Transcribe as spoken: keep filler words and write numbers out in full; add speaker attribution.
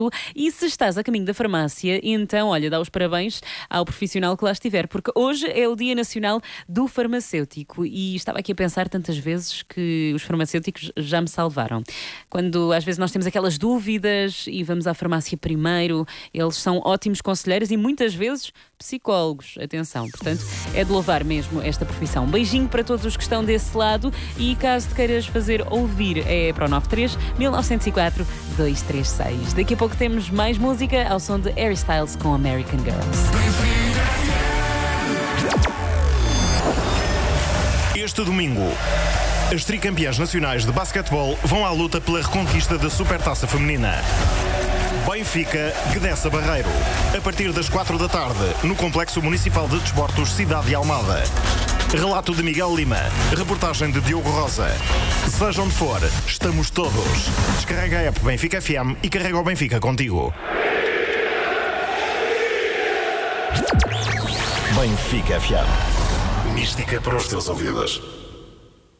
Speaker 1: E se estás a caminho da farmácia, então, olha, dá os parabéns ao profissional que lá estiver, porque hoje é o Dia Nacional do Farmacêutico e estava aqui a pensar tantas vezes que os farmacêuticos já me salvaram. Quando às vezes nós temos aquelas dúvidas e vamos à farmácia primeiro, eles são ótimos conselheiros e muitas vezes psicólogos. Atenção, portanto, é de louvar mesmo esta profissão. Um beijinho para todos os que estão desse lado e caso te queiras fazer ouvir, é para o nove três, mil novecentos e quatro, dois três seis. Daqui a pouco temos mais música ao som de Harry Styles com American Girls.
Speaker 2: Este domingo, as tricampeãs nacionais de basquetebol vão à luta pela reconquista da Supertaça Feminina. Benfica, Gdessa Barreiro. A partir das quatro da tarde, no Complexo Municipal de Desportos Cidade de Almada. Relato de Miguel Lima. Reportagem de Diogo Rosa. Seja onde for, estamos todos. Descarrega a app Benfica F M e carrega o Benfica contigo. Benfica F M. Mística para os teus ouvidos.